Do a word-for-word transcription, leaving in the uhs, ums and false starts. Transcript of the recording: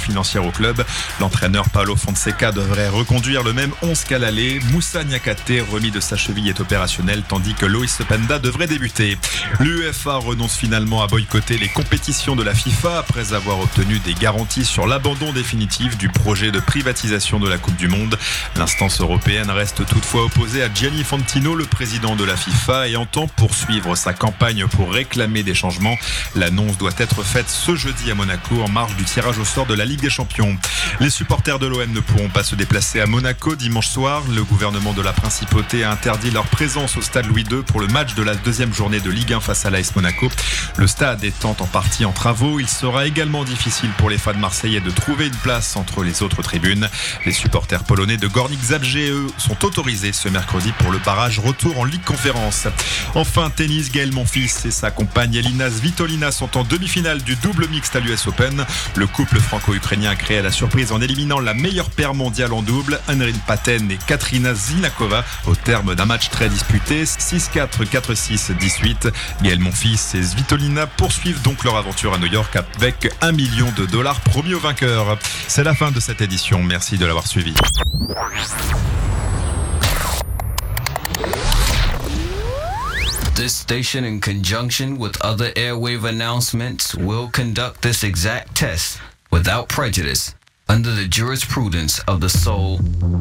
financière au club. L'entraîneur Paulo Fonseca devrait reconduire le même onze qu'à l'aller. Moussa Niakhaté, remis de sa cheville, est opérationnel tandis que Loïs Openda devrait débuter. L'UEFA renonce finalement à boycotter les compétitions de la FIFA après avoir obtenu des garanties sur l'abandon définitif du projet de privatisation de la Coupe du Monde. L'instance européenne reste toutefois opposée à Gianni Infantino, le président de la FIFA, et entend poursuivre sa campagne pour réclamer des changements. L'annonce doit être faite ce jeudi à Monaco en marge du tirage au sort de la Ligue des Champions. Les supporters de l'O M ne pourront pas se déplacer à Monaco dimanche soir. Le gouvernement de la Principauté a interdit leur présence au stade Louis deux pour le match de la deuxième journée de Ligue un face à l'A S Monaco. Le stade étant en partie en travaux, il sera également difficile pour les fans marseillais de trouver une place entre les autres tribunes. Les supporters polonais de Górnik Zabrze, eux, sont autorisés ce mercredi pour le barrage retour en Ligue Conférence. Enfin, tennis, Gaël Monfils et sa compagne Elina Svitolina sont en demi-finale du double mixte à l'U S Open. Le couple franco-ukrainien a créé la surprise en éliminant la meilleure paire mondiale en double, Henry Paten et Katrina Zinakova, au terme d'un match très disputé, six quatre, quatre six, dix-huit. Gaël Monfils et Svitolina poursuivent donc leur aventure à New York avec un million de dollars promis aux vainqueurs. C'est la fin de cette édition. Merci de l'avoir suivi. This station, in conjunction with other airwave announcements, will conduct this exact test without prejudice under the jurisprudence of the Soul